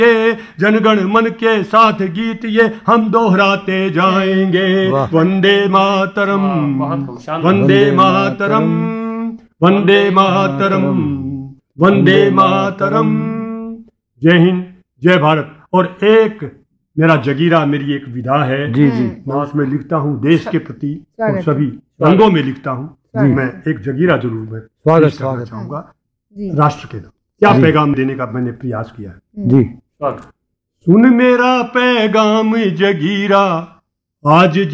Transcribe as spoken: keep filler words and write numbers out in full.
जनगण मन के साथ गीत ये हम दोहराते जाएंगे। वंदे मातरम, वंदे मातरम, वंदे मातरम, वंदे मातरम। जय हिंद, जय भारत। और एक मेरा जगीरा, मेरी एक विधा है जी जी, मैं उसमें लिखता हूँ देश के प्रति और सभी रंगों में लिखता हूँ। मैं एक जगीरा जरूर मैं स्वागत स्वागत चाहूंगा राष्ट्र के नाम। क्या पैगाम देने का मैंने प्रयास किया है जी। सुन मेरा पैगाम जगीरा आज